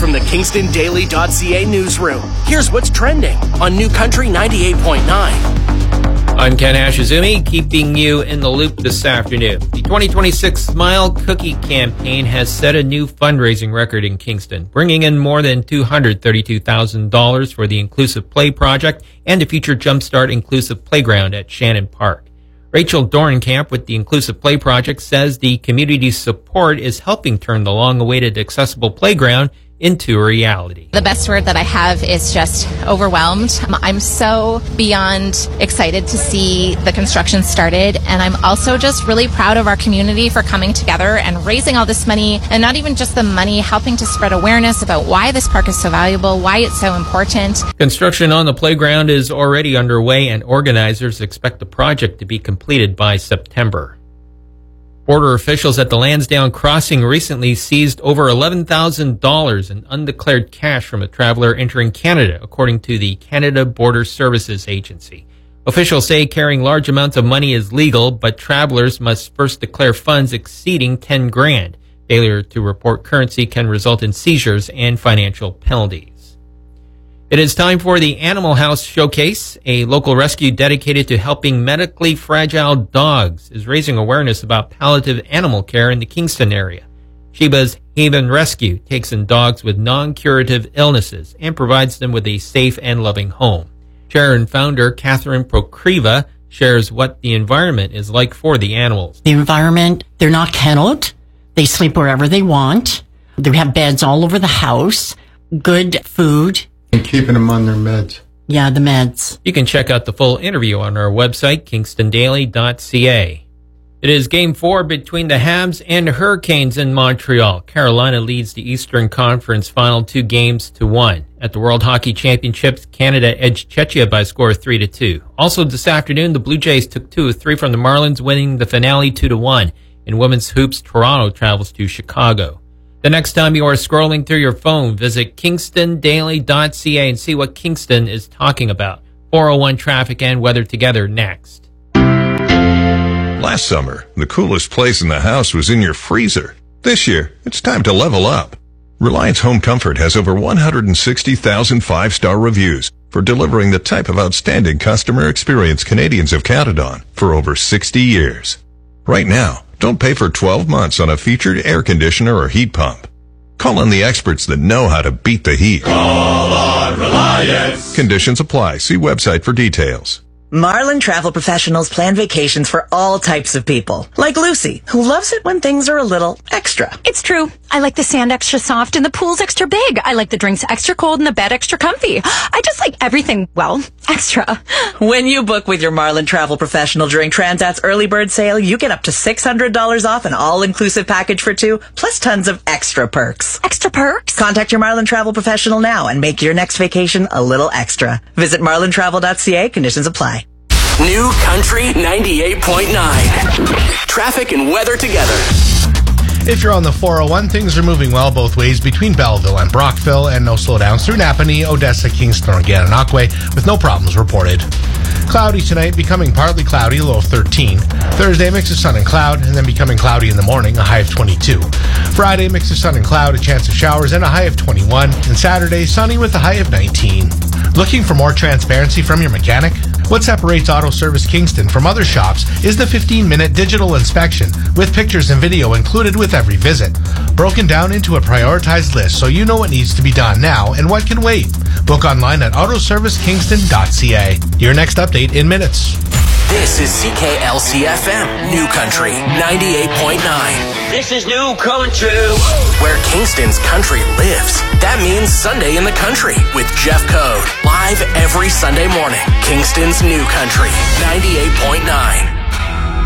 from the KingstonDaily.ca newsroom. Here's what's trending on New Country 98.9. I'm Ken Ashizumi, keeping you in the loop this afternoon. The 2026 Smile Cookie campaign has set a new fundraising record in Kingston, bringing in more than $232,000 for the Inclusive Play Project and to feature Jumpstart Inclusive Playground at Shannon Park. Rachel Dornkamp with the Inclusive Play Project says the community's support is helping turn the long-awaited accessible playground into a reality. The best word that I have is just overwhelmed. I'm so beyond excited to see the construction started, and I'm also just really proud of our community for coming together and raising all this money, and not even just the money, helping to spread awareness about why this park is so valuable, why it's so important. Construction on the playground is already underway, and organizers expect the project to be completed by September. Border officials at the Lansdowne Crossing recently seized over $11,000 in undeclared cash from a traveler entering Canada, according to the Canada Border Services Agency. Officials say carrying large amounts of money is legal, but travelers must first declare funds exceeding $10,000. Failure to report currency can result in seizures and financial penalties. It is time for the Animal House Showcase. A local rescue dedicated to helping medically fragile dogs is raising awareness about palliative animal care in the Kingston area. Sheba's Haven Rescue takes in dogs with non-curative illnesses and provides them with a safe and loving home. Chair and founder Catherine Procriva shares what the environment is like for the animals. The environment, they're not kenneled. They sleep wherever they want. They have beds all over the house, good food. And keeping them on their meds. Yeah, the meds. You can check out the full interview on our website, KingstonDaily.ca. It is Game 4 between the Habs and Hurricanes in Montreal. Carolina leads the Eastern Conference final 2-1. At the World Hockey Championships, Canada edged Czechia by a score of 3-2. Also this afternoon, the Blue Jays took 2 of 3 from the Marlins, winning the finale 2-1. In women's hoops, Toronto travels to Chicago. The next time you are scrolling through your phone, visit KingstonDaily.ca and see what Kingston is talking about. 401 traffic and weather together next. Last summer, the coolest place in the house was in your freezer. This year, it's time to level up. Reliance Home Comfort has over 160,000 5-star reviews for delivering the type of outstanding customer experience Canadians have counted on for over 60 years. Right now, don't pay for 12 months on a featured air conditioner or heat pump. Call on the experts that know how to beat the heat. Call on Reliance. Conditions apply. See website for details. Marlin Travel Professionals plan vacations for all types of people. Like Lucy, who loves it when things are a little extra. It's true. I like the sand extra soft and the pool's extra big. I like the drinks extra cold and the bed extra comfy. I just like everything, well, extra. When you book with your Marlin Travel Professional during Transat's early bird sale, you get up to $600 off an all-inclusive package for 2, plus tons of extra perks. Extra perks? Contact your Marlin Travel Professional now and make your next vacation a little extra. Visit marlintravel.ca. Conditions apply. New Country 98.9. Traffic and weather together. If you're on the 401, things are moving well both ways between Belleville and Brockville, and no slowdowns through Napanee, Odessa, Kingston, or Gananoque, with no problems reported. Cloudy tonight, becoming partly cloudy, low of 13. Thursday, mix of sun and cloud, and then becoming cloudy in the morning, a high of 22. Friday, mix of sun and cloud, a chance of showers, and a high of 21. And Saturday, sunny with a high of 19. Looking for more transparency from your mechanic? What separates Auto Service Kingston from other shops is the 15-minute digital inspection with pictures and video included with every visit. Broken down into a prioritized list so you know what needs to be done now and what can wait. Book online at autoservicekingston.ca. Your next update in minutes. This is CKLC-FM, New Country 98.9. This is New Country. Where Kingston's country lives. That means Sunday in the Country with Jeff Code. Live every Sunday morning. Kingston's New Country 98.9.